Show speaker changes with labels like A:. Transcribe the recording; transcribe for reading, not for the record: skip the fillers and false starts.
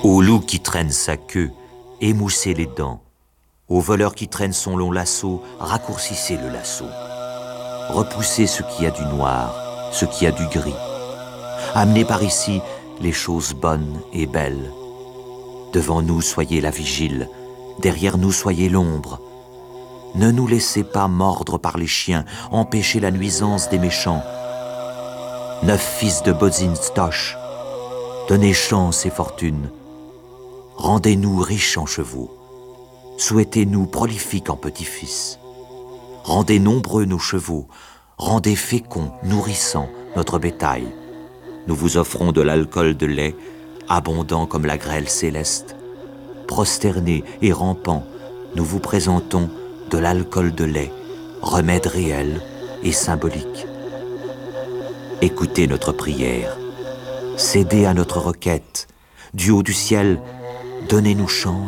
A: Au loup qui traîne sa queue, émoussez les dents. Au voleur qui traîne son long lasso, raccourcissez le lasso. Repoussez ce qui a du noir, ce qui a du gris. Amenez par ici les choses bonnes et belles. Devant nous, soyez la vigile, derrière nous, soyez l'ombre. Ne nous laissez pas mordre par les chiens, empêcher la nuisance des méchants. 9 fils de Bodzinstoch, donnez chance et fortune. Rendez-nous riches en chevaux, souhaitez-nous prolifiques en petits-fils. Rendez nombreux nos chevaux, rendez féconds, nourrissants notre bétail. Nous vous offrons de l'alcool de lait, abondant comme la grêle céleste. Prosternés et rampants, nous vous présentons de l'alcool de lait, remède réel et symbolique. Écoutez notre prière, cédez à notre requête, du haut du ciel, donnez-nous chance